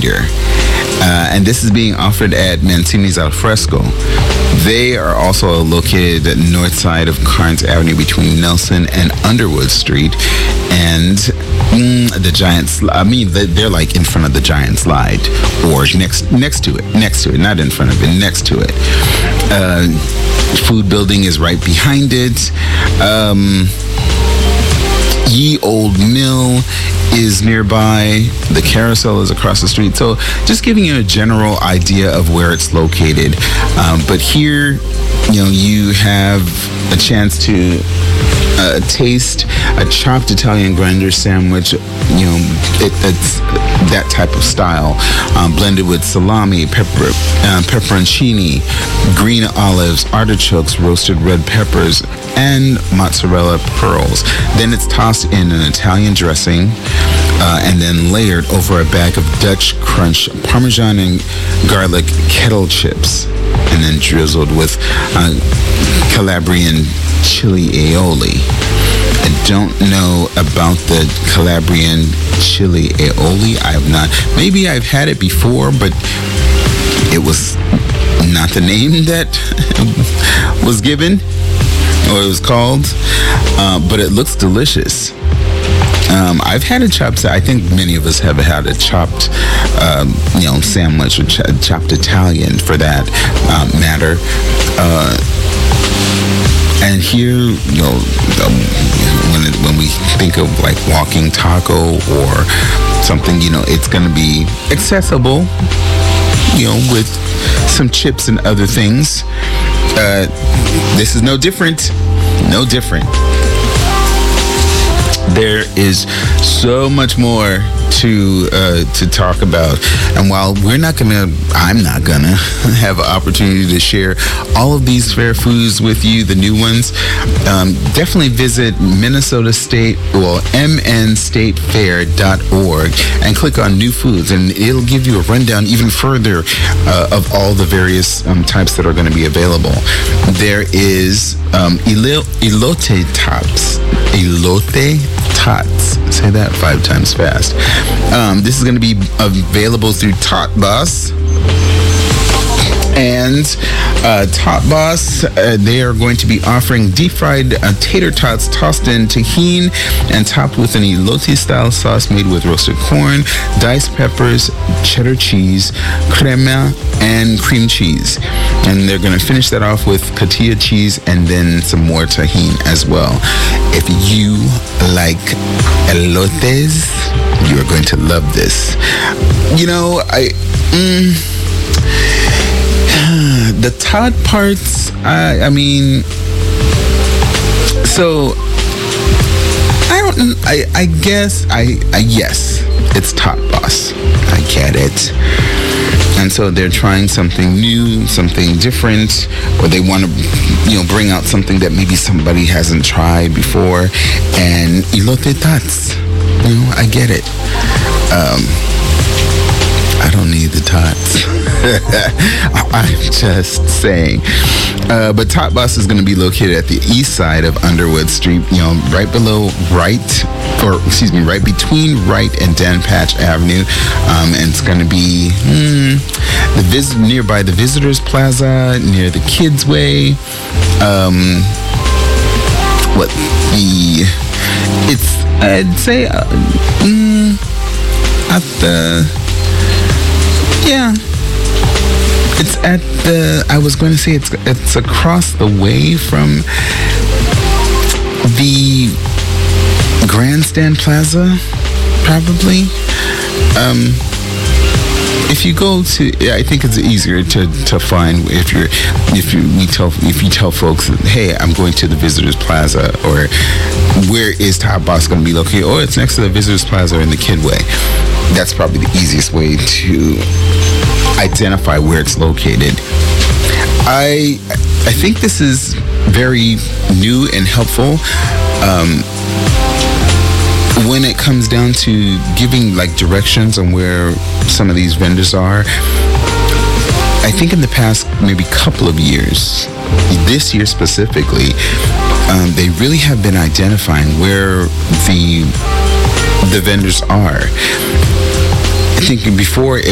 grinder. And this is being offered at Mancini's Al Fresco. They are also located at north side of Carnes Avenue between Nelson and Underwood Street. And the Giant they're like in front of the Giant Slide, or next to it, not in front of it, next to it. Food building is right behind it. Ye Old Mill is nearby. The Carousel is across the street. So just giving you a general idea of where it's located. But here, you have a chance to taste a chopped Italian grinder sandwich. It's that type of style, blended with salami, pepperoncini, green olives, artichokes, roasted red peppers, and mozzarella pearls. Then it's tossed in an Italian dressing and then layered over a bag of Dutch Crunch Parmesan and garlic kettle chips, and then drizzled with Calabrian chili aioli. I don't know about the Calabrian chili aioli. I have not. Maybe I've had it before, but it was not the name that was given, or it was called, but it looks delicious. I've had a chopped. I think many of us have had a chopped, sandwich or chopped Italian, for that matter. And here, when we think of like walking taco or something, it's going to be accessible, with some chips and other things. This is no different. No different. There is so much more to talk about, and while I'm not gonna have an opportunity to share all of these fair foods with you, the new ones, definitely visit mnstatefair.org and click on new foods, and it'll give you a rundown even further of all the various types that are going to be available. There is elote tots. Elote tots. Say that 5 times fast. This is going to be available through Tot Boss. And Tot Boss, they are going to be offering deep-fried tater tots tossed in tahini and topped with an elote-style sauce made with roasted corn, diced peppers, cheddar cheese, crema, and cream cheese. And they're going to finish that off with cotija cheese and then some more tahini as well. If you like elotes, you are going to love this. The tot parts, yes, it's Tot Boss. I get it. And so they're trying something new, something different, or they want to, bring out something that maybe somebody hasn't tried before. And elote tots, I get it. I don't need the tots. I'm just saying. But Tot Boss is going to be located at the east side of Underwood Street, right between Wright and Dan Patch Avenue. And it's going to be nearby the Visitors Plaza, near the Kids Way. I'd say at the... Yeah, it's at the, I was going to say it's across the way from the Grandstand Plaza, probably. If you go to, I think it's easier to find if you tell folks, hey, I'm going to the Visitors Plaza, or where is Tot Boss going to be located? Oh, it's next to the Visitors Plaza in the Kidway. That's probably the easiest way to identify where it's located. I think this is very new and helpful when it comes down to giving like directions on where some of these vendors are. I think in the past maybe couple of years, this year specifically, they really have been identifying where the vendors are. I think before